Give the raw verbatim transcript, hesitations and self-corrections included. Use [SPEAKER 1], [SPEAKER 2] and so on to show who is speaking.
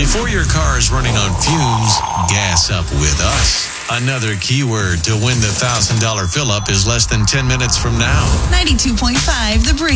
[SPEAKER 1] Before your car is running on fumes, gas up with us. Another keyword to win the one thousand dollars fill-up is less than ten minutes from now.
[SPEAKER 2] ninety-two point five The Breeze.